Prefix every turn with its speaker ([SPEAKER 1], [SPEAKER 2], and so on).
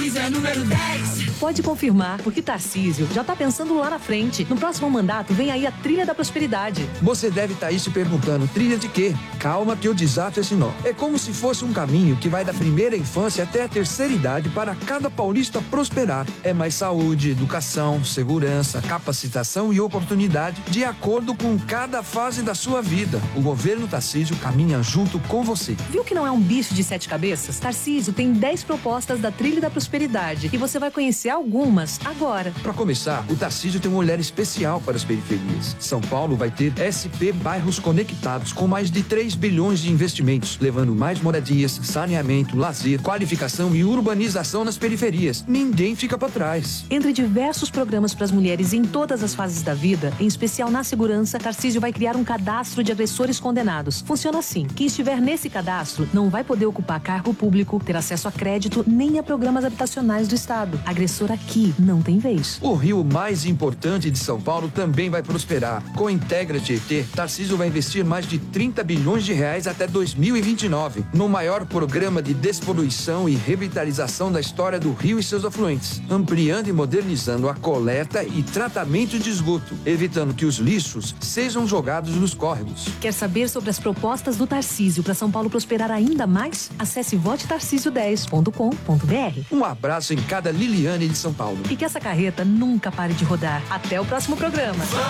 [SPEAKER 1] Tarcísio é número 10.
[SPEAKER 2] Pode confirmar, porque Tarcísio já tá pensando lá na frente. No próximo mandato vem aí a Trilha da Prosperidade.
[SPEAKER 3] Você deve estar aí se perguntando, trilha de quê? Calma que eu desato esse nó. É como se fosse um caminho que vai da primeira infância até a terceira idade para cada paulista prosperar. É mais saúde, educação, segurança, capacitação e oportunidade de acordo com cada fase da sua vida. O governo Tarcísio caminha junto com você.
[SPEAKER 2] Viu que não é um bicho de 7 cabeças? Tarcísio tem 10 propostas da Trilha da Prosperidade e você vai conhecer algumas agora.
[SPEAKER 3] Para começar, o Tarcísio tem um olhar especial para as periferias. São Paulo vai ter SP Bairros Conectados com mais de 3 bilhões de investimentos, levando mais moradias, saneamento, lazer, qualificação e urbanização nas periferias. Ninguém fica para trás.
[SPEAKER 2] Entre diversos programas para as mulheres em todas as fases da vida, em especial na segurança, Tarcísio vai criar um cadastro de agressores condenados. Funciona assim: quem estiver nesse cadastro não vai poder ocupar cargo público, ter acesso a crédito nem a programas habitacionais do Estado. Agressor aqui não tem vez.
[SPEAKER 3] O rio mais importante de São Paulo também vai prosperar. Com a Integra Tietê, Tarcísio vai investir mais de 30 bilhões de reais até 2029, no maior programa de despoluição e revitalização da história do rio e seus afluentes, ampliando e modernizando a coleta e tratamento de esgoto, evitando que os lixos sejam jogados nos córregos.
[SPEAKER 2] Quer saber sobre as propostas do Tarcísio para São Paulo prosperar ainda mais? Acesse votetarcísio10.com.br.
[SPEAKER 3] Um abraço em cada Liliane de São Paulo.
[SPEAKER 2] E que essa carreta nunca pare de rodar. Até o próximo programa.